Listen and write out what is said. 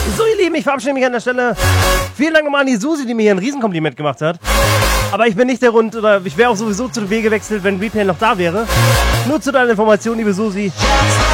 So, ihr Lieben, ich verabschiede mich an der Stelle. Vielen Dank nochmal an die Susi, die mir hier ein Riesenkompliment gemacht hat. Aber ich bin nicht der Grund, oder ich wäre auch sowieso zu Wege gewechselt, wenn Replay noch da wäre. Nur zu deiner Information, liebe Susi.